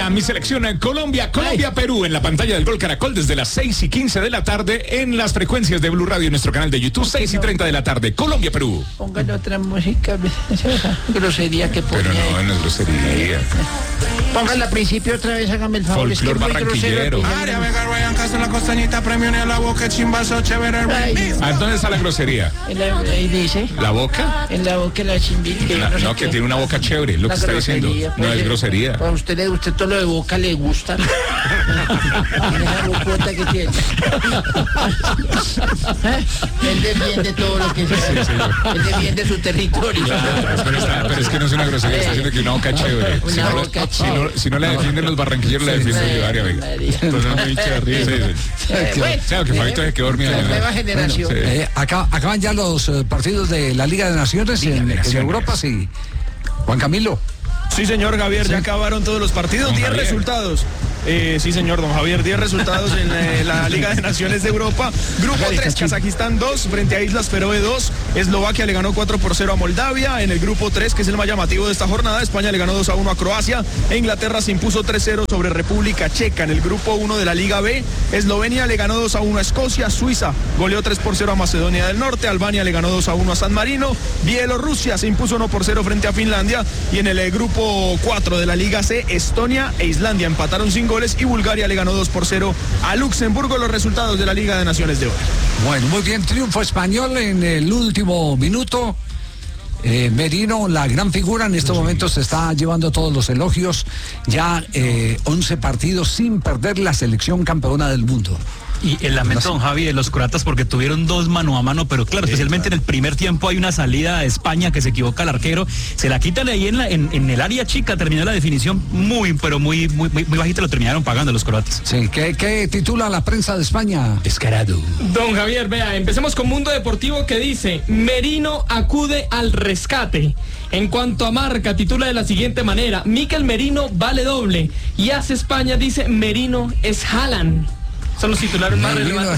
A mi selección Colombia-Perú en la pantalla del Gol Caracol desde las 6:15 de la tarde en las frecuencias de Blue Radio en nuestro canal de YouTube, 6:30 de la tarde. Colombia-Perú. Póngale otra música, esa grosería que pone. Pero no es grosería. Póngala al principio otra vez, hágame el favor. Folclor barranquillero. La costañita, premio en la boca, chimbazo, chévere. ¿Dónde está la grosería? Ahí dice. ¿La boca? En la boca la chimbita. No, que tiene una boca chévere, lo que está diciendo. No es grosería. A usted todo lo de boca le gusta. Esa bocota que tiene. Él defiende todo lo que sea. Él defiende su territorio. Pero es que no es una grosería, está diciendo que una boca chévere. Si no la defienden los barranquilleros, la defiendo yo, Aria Vega. Entonces no me echa risa. Claro que Fabito se quedó dormido. La nueva generación. Acaban ya los partidos de la Liga de Naciones en Europa, sí. Juan Camilo. Sí, señor Javier, ya acabaron todos los partidos, 10 resultados. Sí, señor, don Javier, 10 resultados en la Liga de Naciones de Europa. Grupo 3, Kazajistán 2, frente a Islas Feroe 2. Eslovaquia le ganó 4-0 a Moldavia. En el grupo 3, que es el más llamativo de esta jornada, España le ganó 2-1 a Croacia. E Inglaterra se impuso 3-0 sobre República Checa. En el grupo 1 de la Liga B, Eslovenia le ganó 2-1 a Escocia. Suiza goleó 3-0 a Macedonia del Norte. Albania le ganó 2-1 a San Marino. Bielorrusia se impuso 1-0 frente a Finlandia. Y en el grupo 4 de la Liga C, Estonia e Islandia empataron sin goles y Bulgaria le ganó 2-0 a Luxemburgo. Los resultados de la Liga de Naciones de hoy. Bueno, muy bien, triunfo español en el último minuto. Merino, la gran figura, en estos momentos se está llevando todos los elogios. Ya 11 partidos sin perder la selección campeona del mundo. Y el lamento, don Javi, de los croatas porque tuvieron 2 mano a mano, pero claro, especialmente en el primer tiempo hay una salida de España que se equivoca el arquero, se la quitan ahí en el área chica, terminó la definición muy bajita, lo terminaron pagando los croatas. Sí, ¿qué titula la prensa de España? Descarado. Don Javier, vea, empecemos con Mundo Deportivo que dice, Merino acude al rescate. En cuanto a marca, titula de la siguiente manera, Mikel Merino vale doble. Y hace España, dice, Merino es Haaland. Son los titulares más relevantes.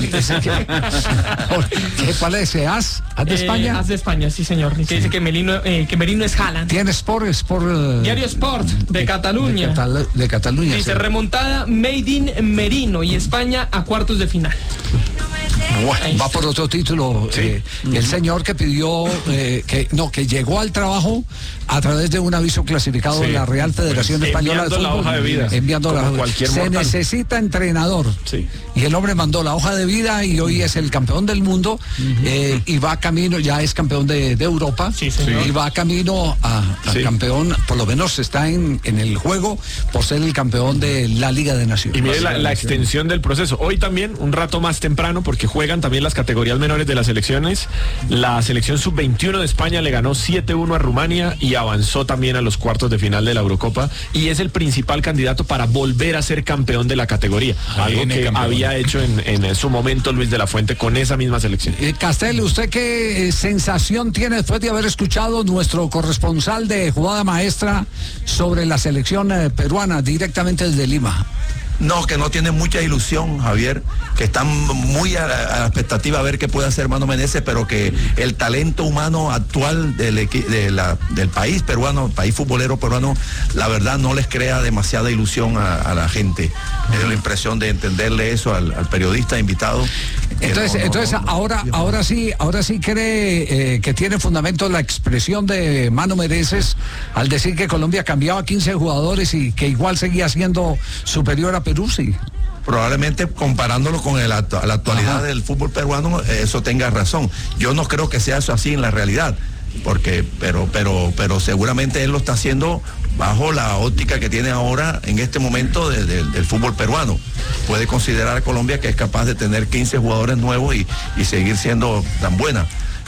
¿Qué parece? ¿As de España? As de España, sí, señor. Sí. Dice que Merino es Haaland. ¿Tiene Sport? Diario Sport de Cataluña. De Cataluña. Dice, remontada Made in Merino y España a cuartos de final. Bueno, va por otro título. Sí. El señor que pidió que llegó al trabajo a través de un aviso clasificado de la Real Federación Española de Fútbol, la hoja de vida, enviando la cualquier se mortal. Necesita entrenador. Sí. Y el hombre mandó la hoja de vida y hoy es el campeón del mundo. Y va camino, ya es campeón de Europa. Sí, señor. Y va camino a campeón, por lo menos está en el juego por ser el campeón de la Liga de Naciones. Y mire la extensión del proceso. Hoy también, un rato más temprano, porque juegan también las categorías menores de las selecciones. La selección sub-21 de España le ganó 7-1 a Rumania y avanzó también a los cuartos de final de la Eurocopa y es el principal candidato para volver a ser campeón de la categoría, algo que había hecho en su momento Luis de la Fuente con esa misma selección. Castel, ¿usted qué sensación tiene después de haber escuchado nuestro corresponsal de jugada maestra sobre la selección peruana directamente desde Lima? No, que no tiene mucha ilusión, Javier, que están muy a la expectativa a ver qué puede hacer Mano Menezes, pero que el talento humano actual del país peruano, país futbolero peruano, la verdad no les crea demasiada ilusión a la gente. Me dio la impresión de entenderle eso al periodista invitado. Entonces ahora sí cree que tiene fundamento la expresión de Mano Menezes al decir que Colombia cambiaba 15 jugadores y que igual seguía siendo superior a Perú, sí. Probablemente comparándolo con la actualidad del fútbol peruano, eso tenga razón. Yo no creo que sea eso así en la realidad, pero seguramente él lo está haciendo bajo la óptica que tiene ahora en este momento del fútbol peruano. Puede considerar a Colombia que es capaz de tener 15 jugadores nuevos y seguir siendo tan buena.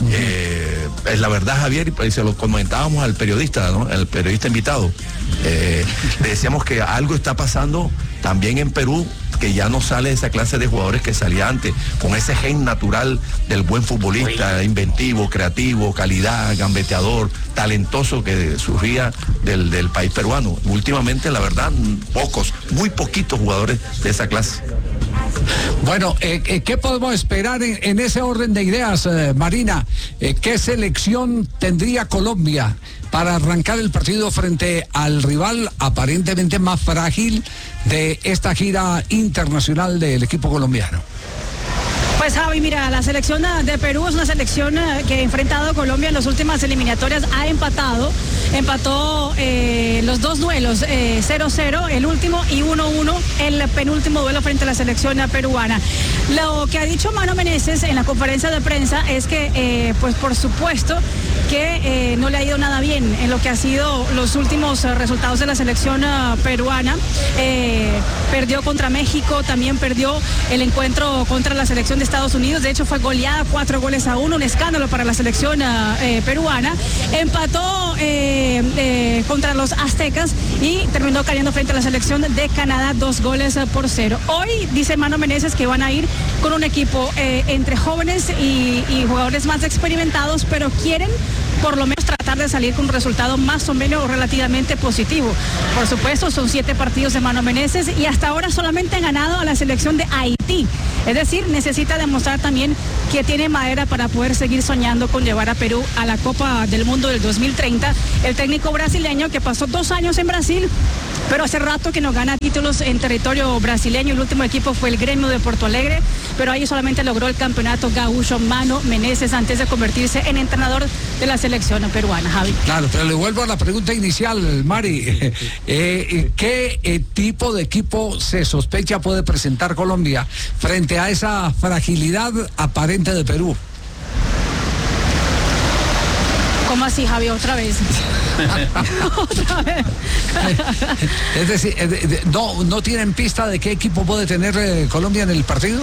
Es la verdad, Javier, y se lo comentábamos al periodista, ¿no? El periodista invitado. Le decíamos que algo está pasando también en Perú, que ya no sale esa clase de jugadores que salía antes, con ese gen natural del buen futbolista, inventivo, creativo, calidad, gambeteador, talentoso que surgía del país peruano. Últimamente, la verdad, muy poquitos jugadores de esa clase. Bueno, ¿qué podemos esperar en ese orden de ideas, Marina? ¿Qué selección tendría Colombia para arrancar el partido frente al rival aparentemente más frágil de esta gira internacional del equipo colombiano? Pues Javi, mira, la selección de Perú es una selección que ha enfrentado a Colombia en las últimas eliminatorias, empató los dos duelos, 0-0 el último y 1-1 el penúltimo duelo frente a la selección peruana. Lo que ha dicho Mano Menezes en la conferencia de prensa es que, pues por supuesto, que no le ha ido nada bien en lo que ha sido los últimos resultados de la selección peruana. Perdió contra México, también perdió el encuentro contra la selección de Estados Unidos, de hecho fue goleada 4-1, un escándalo para la selección peruana. Empató contra los aztecas y terminó cayendo frente a la selección de Canadá 2-0. Hoy dice Mano Menezes que van a ir con un equipo entre jóvenes y jugadores más experimentados, pero quieren por lo menos tratar de salir con un resultado más o menos relativamente positivo. Por supuesto, son 7 partidos de Mano Menezes y hasta ahora solamente han ganado a la selección de Haití. Es decir, necesita demostrar también que tiene madera para poder seguir soñando con llevar a Perú a la Copa del Mundo del 2030. El técnico brasileño que pasó 2 años en Brasil, pero hace rato que no gana títulos en territorio brasileño. El último equipo fue el Gremio de Porto Alegre, pero ahí solamente logró el campeonato gaúcho Mano Menezes antes de convertirse en entrenador de la selección peruana, Javi. Claro, pero le vuelvo a la pregunta inicial, Mari. ¿Qué tipo de equipo se sospecha puede presentar Colombia frente a esa fragilidad aparente de Perú? ¿Cómo así, Javi? Otra vez. Otra vez. Es decir, ¿no tienen pista de qué equipo puede tener Colombia en el partido?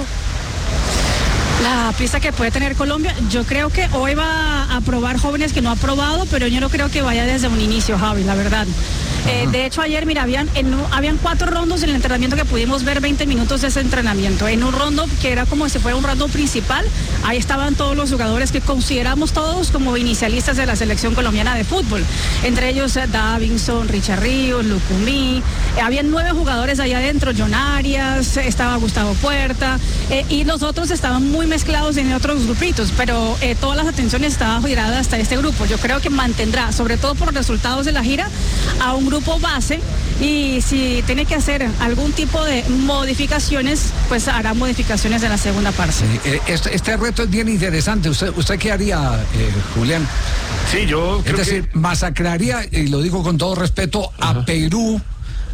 La pista que puede tener Colombia, yo creo que hoy va a probar jóvenes que no ha probado, pero yo no creo que vaya desde un inicio, Javi, la verdad. De hecho, ayer, mira, habían 4 rondos en el entrenamiento que pudimos ver 20 minutos de ese entrenamiento. En un rondo que era como si fuera un rondo principal, ahí estaban todos los jugadores que consideramos todos como inicialistas de la selección colombiana de fútbol. Entre ellos Davinson, Richard Ríos, Lucumí. Habían 9 jugadores allá adentro, John Arias, estaba Gustavo Puerta, y los otros estaban muy mezclados en otros grupitos, pero todas las atenciones estaban giradas hasta este grupo. Yo creo que mantendrá, sobre todo por los resultados de la gira, a un grupo base, y si tiene que hacer algún tipo de modificaciones, pues hará modificaciones en la segunda parte. Sí, este reto es bien interesante. ¿Usted qué haría, Julián? Sí, yo creo que... Es decir, masacraría, y lo digo con todo respeto, a Perú,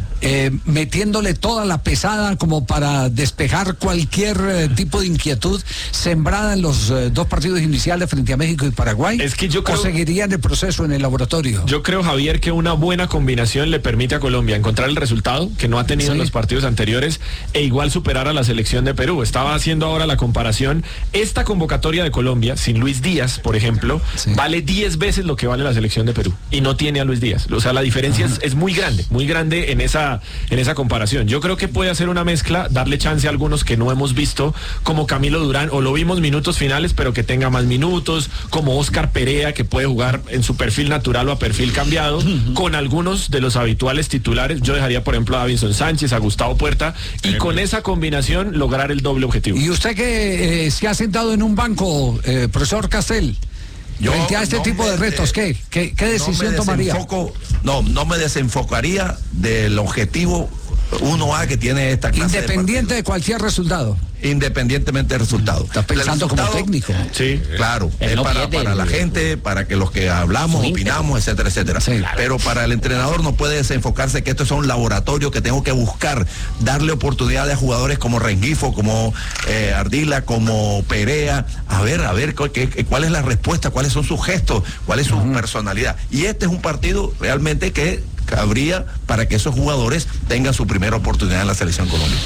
metiéndole toda la pesada como para despejar cualquier tipo de inquietud sembrada en los 2 partidos iniciales frente a México y Paraguay. Es que yo creo... ¿O seguirían el proceso en el laboratorio? Yo creo, Javier, que una buena combinación le permite a Colombia encontrar el resultado que no ha tenido en los partidos anteriores e igual superar a la selección de Perú. Estaba haciendo ahora la comparación. Esta convocatoria de Colombia, sin Luis Díaz, por ejemplo, vale 10 veces lo que vale la selección de Perú y no tiene a Luis Díaz. O sea, la diferencia es muy grande en esa comparación. Yo creo que puede hacer una mezcla, darle chance a algunos que no hemos visto, como Camilo Durán, o lo vimos minutos finales, pero que tenga más minutos, como Oscar Perea, que puede jugar en su perfil natural o a perfil cambiado, con algunos de los habituales titulares. Yo dejaría, por ejemplo, a Davinson Sánchez, a Gustavo Puerta, y con esa combinación lograr el doble objetivo. ¿Y usted que se ha sentado en un banco, profesor Castel? Frente a este tipo de retos, ¿qué decisión tomaría? No me desenfocaría del objetivo 1A que tiene esta clase. Independiente de cualquier resultado. Independientemente del resultado. Estás pensando como técnico. Sí, claro. Es para la gente, para que los que hablamos, opinamos, etcétera, etcétera. Sí, claro. Pero para el entrenador no puede desenfocarse que esto es un laboratorio que tengo que buscar, darle oportunidades a jugadores como Rengifo, como Ardila, como Perea, a ver cuál es la respuesta, cuáles son sus gestos, cuál es su personalidad. Y este es un partido realmente que cabría para que esos jugadores tengan su primera oportunidad en la selección Colombia.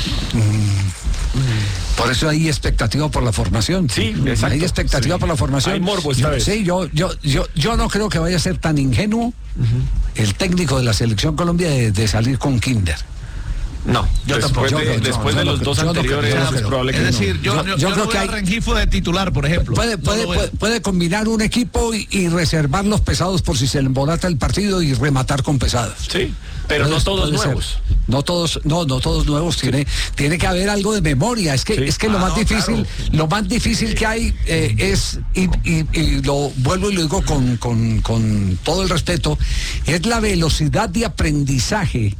Por eso hay expectativa por la formación. Sí, exacto. Hay expectativa por la formación. Hay morbo esta vez. Sí, yo no creo que vaya a ser tan ingenuo el técnico de la selección Colombia de salir con Kinder. No, yo tampoco. Después de los dos anteriores es probable que no. Es decir, yo creo que hay Rengifo de titular, por ejemplo. Puede combinar un equipo y reservar los pesados por si se le embolata el partido y rematar con pesados. Sí, pero no todos nuevos. No todos nuevos. Tiene que haber algo de memoria. Es que lo más difícil que hay es, y lo vuelvo y lo digo con todo el respeto, es la velocidad de aprendizaje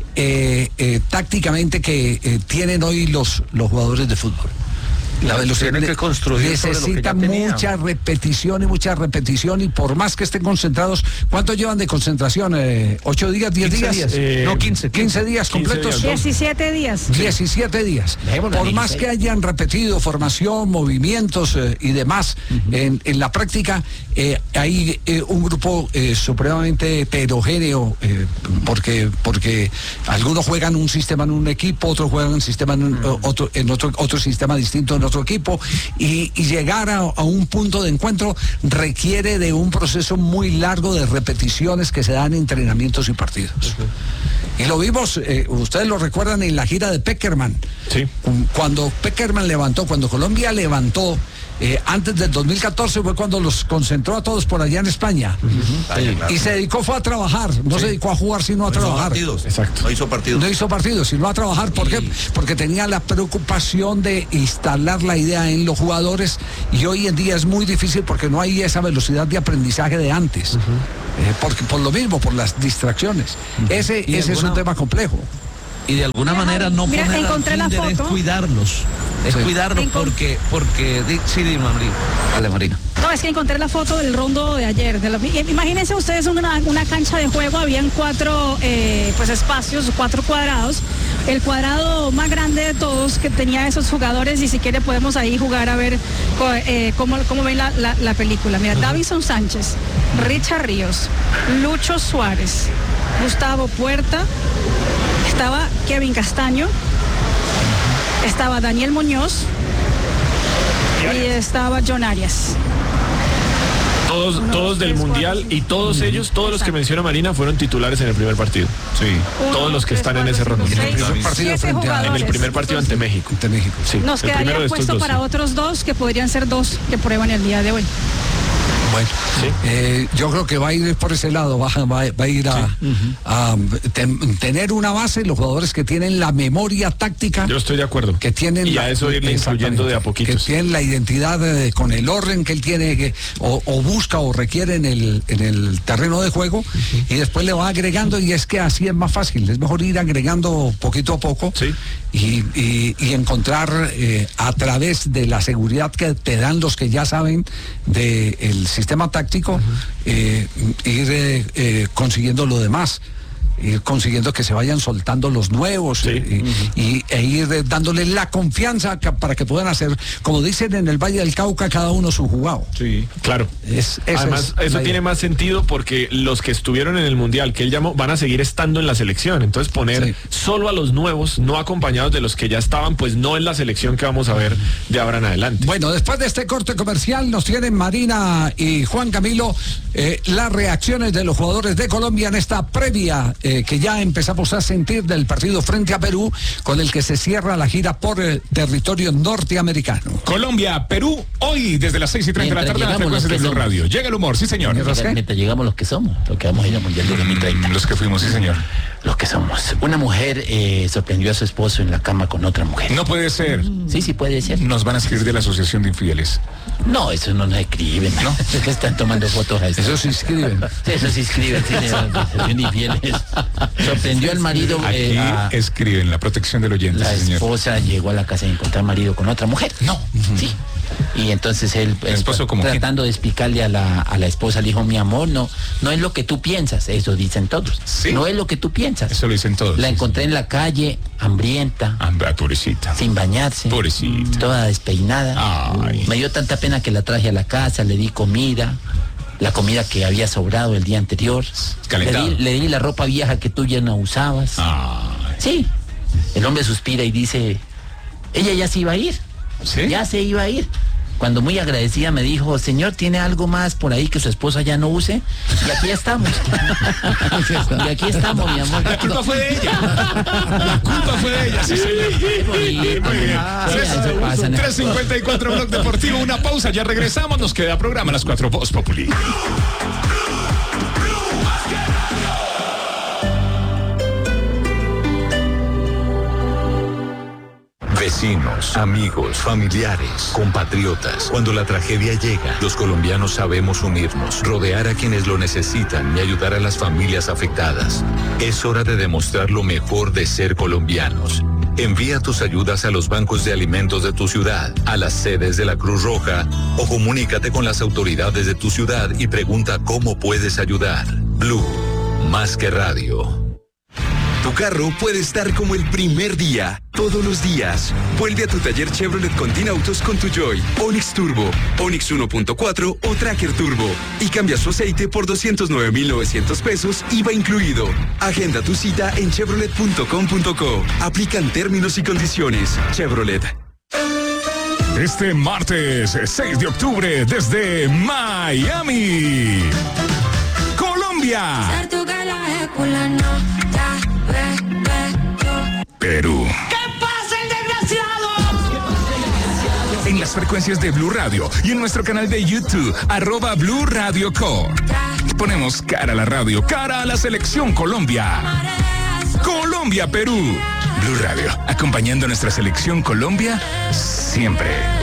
tácticamente que tienen hoy los jugadores de fútbol. La velocidad tienen que construir necesita mucha repetición y por más que estén concentrados, ¿cuánto llevan de concentración? ¿8 días, 10 días? No, 15 días completos. 17 días. 17 días. Por más que hayan repetido formación, movimientos y demás en la práctica, hay un grupo supremamente heterogéneo porque algunos juegan un sistema en un equipo, otros juegan un sistema en otro sistema distinto en otro equipo y llegar a un punto de encuentro requiere de un proceso muy largo de repeticiones que se dan en entrenamientos y partidos. Y lo vimos, ustedes lo recuerdan en la gira de Peckerman. Sí. Cuando Colombia levantó antes del 2014 fue cuando los concentró a todos por allá en España. Y se dedicó fue a trabajar, no se dedicó a jugar sino a trabajar. Exacto. No hizo partidos, sino a trabajar. ¿Por qué? Porque tenía la preocupación de instalar la idea en los jugadores y hoy en día es muy difícil porque no hay esa velocidad de aprendizaje de antes. Porque por lo mismo, por las distracciones. Ese es un tema complejo. Y de alguna manera no poner al kinder es cuidarlos. Es cuidarlos porque sí, dale, Marina. No, es que encontré la foto del rondo de ayer. Imagínense ustedes una cancha de juego, habían 4 espacios, 4 cuadrados. El cuadrado más grande de todos que tenía esos jugadores, y si quiere podemos ahí jugar a ver cómo ven la película. Mira, Davison Sánchez, Richard Ríos, Lucho Suárez, Gustavo Puerta, estaba Kevin Castaño, estaba Daniel Muñoz y estaba John Arias. Todos del Mundial y todos ellos, todos los que menciona Marina fueron titulares en el primer partido. Sí. Todos los que están en ese ronda. En el primer partido ante México. Sí. Nos quedaría puesto para otros 2 que podrían ser 2 que prueban el día de hoy. Bueno, sí. Yo creo que va a ir por ese lado, va a ir a tener una base, los jugadores que tienen la memoria táctica. Yo estoy de acuerdo. Que tienen y a eso irle incluyendo de a poquitos. Que tienen la identidad con el orden que él tiene, o busca o requiere en el terreno de juego, y después le va agregando, y es que así es más fácil, es mejor ir agregando poquito a poco. Sí. Y encontrar a través de la seguridad que te dan los que ya saben del sistema táctico, ir consiguiendo lo demás, ir consiguiendo que se vayan soltando los nuevos, e ir dándole la confianza para que puedan hacer, como dicen en el Valle del Cauca, cada uno su jugado. Sí, claro. Además, eso tiene más sentido porque los que estuvieron en el Mundial, que él llamó, van a seguir estando en la selección. Entonces poner solo a los nuevos, no acompañados de los que ya estaban, pues no es la selección que vamos a ver de ahora en adelante. Bueno, después de este corte comercial nos tienen Marina y Juan Camilo las reacciones de los jugadores de Colombia en esta previa que ya empezamos a sentir del partido frente a Perú, con el que se cierra la gira por el territorio norteamericano. Colombia, Perú, hoy desde las 6:30 de la tarde en la frecuencia de Blue Radio. Llega el humor, sí señor. Mientras llegamos los que somos, los que vamos a ir al Mundial de 2030. Los que fuimos, sí señor. Los que somos. Una mujer sorprendió a su esposo en la cama con otra mujer. No puede ser. Sí puede ser. Nos van a escribir de la Asociación de Infieles. No, eso no nos escriben, ¿no? Es que están tomando fotos a eso. Eso sí escriben. Eso sí escriben, sí, de la Asociación de Infieles. Sorprendió al marido. Aquí escriben la protección del oyente. La esposa llegó a la casa y encontró al marido con otra mujer. No. Sí. Y entonces él tratando de explicarle a la esposa, le dijo: mi amor, no es lo que tú piensas. Eso dicen todos. ¿Sí? No es lo que tú piensas. Eso lo dicen todos. La encontré en la calle, hambrienta, pobrecita, sin bañarse, pobrecita, toda despeinada. Ay. Me dio tanta pena que la traje a la casa, le di comida, la comida que había sobrado el día anterior. Le di la ropa vieja que tú ya no usabas. Ay. Sí. El hombre suspira y dice: ella ya se iba a ir. ¿Sí? Ya se iba a ir. cuando muy agradecida me dijo, señor, ¿tiene algo más por ahí que su esposa ya no use? Y aquí estamos. Y aquí estamos, mi amor. La culpa fue de ella. La culpa fue de ella, sí, señor. Muy bien. 3:54 Blog Deportivo, una pausa, ya regresamos, nos queda programa a las 4 Voz Populi. Vecinos, amigos, familiares, compatriotas. Cuando la tragedia llega, los colombianos sabemos unirnos, rodear a quienes lo necesitan y ayudar a las familias afectadas. Es hora de demostrar lo mejor de ser colombianos. Envía tus ayudas a los bancos de alimentos de tu ciudad, a las sedes de la Cruz Roja o comunícate con las autoridades de tu ciudad y pregunta cómo puedes ayudar. Blue, más que radio. Tu carro puede estar como el primer día, todos los días. Vuelve a tu taller Chevrolet Continautos con tu Joy, Onix Turbo, Onix 1.4 o Tracker Turbo y cambia su aceite por 209,900 pesos, IVA incluido. Agenda tu cita en chevrolet.com.co. Aplican términos y condiciones. Chevrolet. Este martes 6 de octubre desde Miami, Colombia, Perú. ¿Qué pasa, el desgraciado? En las frecuencias de Blue Radio y en nuestro canal de YouTube, @Blue Radio Co. Ponemos cara a la radio, cara a la selección Colombia. Colombia, Perú. Blue Radio, acompañando a nuestra selección Colombia siempre.